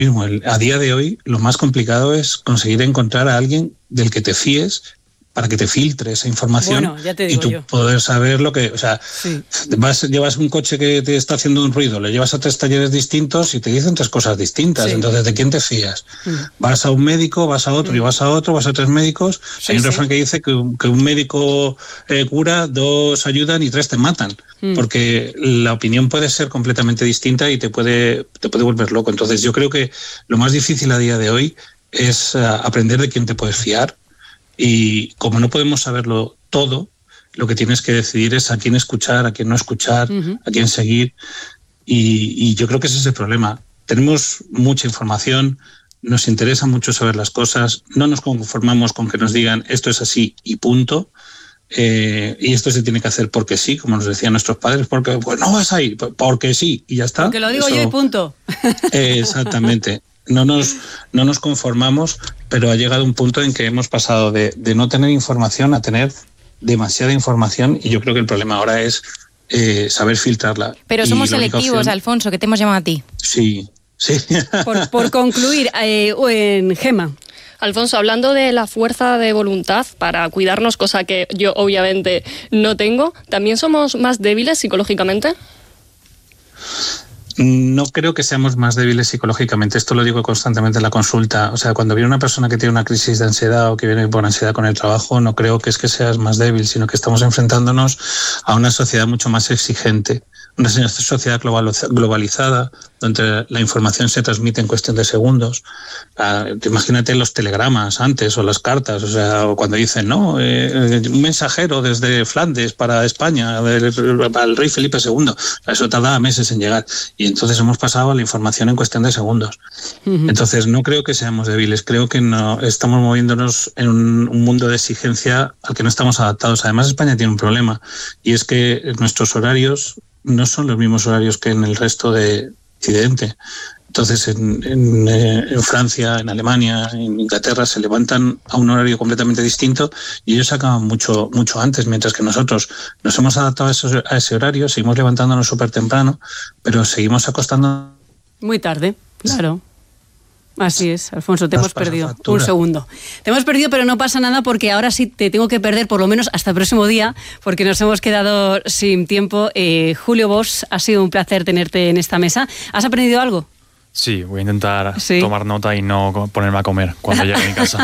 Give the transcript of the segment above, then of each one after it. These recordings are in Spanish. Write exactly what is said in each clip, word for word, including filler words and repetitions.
mismo. El, a día de hoy, lo más complicado es conseguir encontrar a alguien del que te fíes para que te filtre esa información bueno, ya te digo y tú yo. poder saber lo que... O sea, sí. vas, llevas un coche que te está haciendo un ruido, le llevas a tres talleres distintos y te dicen tres cosas distintas. Sí. Entonces, ¿de quién te fías? Mm. Vas a un médico, vas a otro mm. y vas a otro, vas a tres médicos. Sí, Hay un sí. refrán que dice que, que un médico eh, cura, dos ayudan y tres te matan. Mm. Porque la opinión puede ser completamente distinta y te puede, te puede volver loco. Entonces, yo creo que lo más difícil a día de hoy es uh, aprender de quién te puedes fiar. Y como no podemos saberlo todo, lo que tienes que decidir es a quién escuchar, a quién no escuchar, uh-huh. a quién seguir. Y, y yo creo que ese es el problema. Tenemos mucha información, nos interesa mucho saber las cosas, no nos conformamos con que nos digan esto es así y punto. Eh, y esto se tiene que hacer porque sí, como nos decían nuestros padres, porque pues no vas a ir, porque sí, y ya está. Porque lo digo Eso, yo y punto. Eh, exactamente. No nos, no nos conformamos, pero ha llegado un punto en que hemos pasado de, de no tener información a tener demasiada información y yo creo que el problema ahora es eh, saber filtrarla. Pero somos selectivos, opción... Alfonso, que te hemos llamado a ti. Sí, sí. Por, por concluir, eh, en Gema. Alfonso, hablando de la fuerza de voluntad para cuidarnos, cosa que yo obviamente no tengo, ¿también somos más débiles psicológicamente? No creo que seamos más débiles psicológicamente, esto lo digo constantemente en la consulta. O sea, cuando viene una persona que tiene una crisis de ansiedad o que viene por ansiedad con el trabajo, no creo que es que seas más débil, sino que estamos enfrentándonos a una sociedad mucho más exigente, una sociedad globalizada, donde la información se transmite en cuestión de segundos. Uh, imagínate los telegramas antes o las cartas, o sea, o cuando dicen, no, eh, un mensajero desde Flandes para España, para el rey Felipe segundo, eso tardaba meses en llegar. Y entonces hemos pasado a la información en cuestión de segundos. Uh-huh. Entonces no creo que seamos débiles, creo que no estamos moviéndonos en un, un mundo de exigencia al que no estamos adaptados. Además, España tiene un problema, y es que nuestros horarios no son los mismos horarios que en el resto de Occidente. Entonces, en, en, en Francia, en Alemania, en Inglaterra se levantan a un horario completamente distinto y ellos acaban mucho, mucho antes, mientras que nosotros nos hemos adaptado a, esos, a ese horario, seguimos levantándonos súper temprano, pero seguimos acostando muy tarde, claro. Así es, Alfonso, te hemos perdido factura. un segundo. Te hemos perdido, pero no pasa nada porque ahora sí te tengo que perder por lo menos hasta el próximo día porque nos hemos quedado sin tiempo. Eh, Julio Bosch, ha sido un placer tenerte en esta mesa. ¿Has aprendido algo? Sí, voy a intentar ¿Sí? tomar nota y no ponerme a comer cuando llegue a mi casa.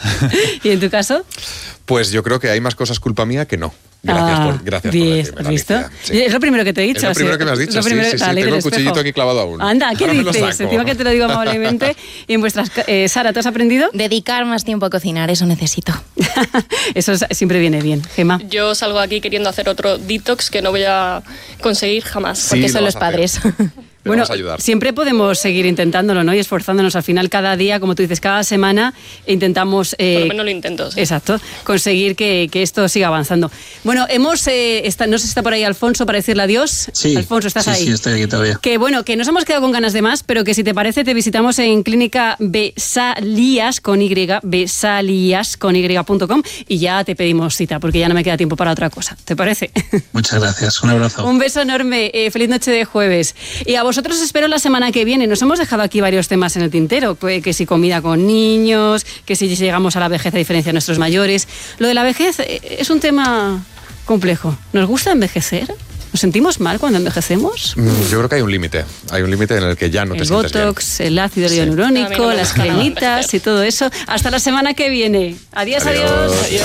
¿Y en tu caso? Pues yo creo que hay más cosas culpa mía que no. Gracias ah, por, gracias bien, por decirme ¿visto? la sí. Es lo primero que te he dicho. Es lo primero sí. que me has dicho, sí, primero, sí, sí. Tengo el cuchillito aquí clavado aún. Anda, ¿qué Ahora dices? Encima que te lo digo amablemente. Y en vuestras... Eh, Sara, ¿tú has aprendido? Dedicar más tiempo a cocinar, eso necesito. Eso siempre viene bien. Gema. Yo salgo aquí queriendo hacer otro detox que no voy a conseguir jamás. Sí, porque son los padres. Bueno, siempre podemos seguir intentándolo, ¿no? Y esforzándonos. Al final, cada día, como tú dices, cada semana intentamos... Eh, Por lo menos lo intento. Sí. Exacto. Conseguir que, que esto siga avanzando. Bueno, hemos... Eh, está, no sé si está por ahí Alfonso para decirle adiós. Sí. Alfonso, ¿estás sí, ahí? Sí, estoy aquí todavía. Que bueno, que nos hemos quedado con ganas de más, pero que si te parece te visitamos en Clínica Besalías con Y, besalías con y punto com y ya te pedimos cita, porque ya no me queda tiempo para otra cosa. ¿Te parece? Muchas gracias. Un abrazo. Un beso enorme. Eh, feliz noche de jueves. Y a vosotros os espero la semana que viene. Nos hemos dejado aquí varios temas en el tintero, que si comida con niños, que si llegamos a la vejez a diferencia de nuestros mayores. Lo de la vejez es un tema complejo. ¿Nos gusta envejecer? ¿Nos sentimos mal cuando envejecemos? Yo creo que hay un límite. Hay un límite en el que ya no el te sientes bien. El botox, el ácido hialurónico, sí. las cremitas y todo eso. Hasta la semana que viene. Adiós, adiós. adiós. adiós.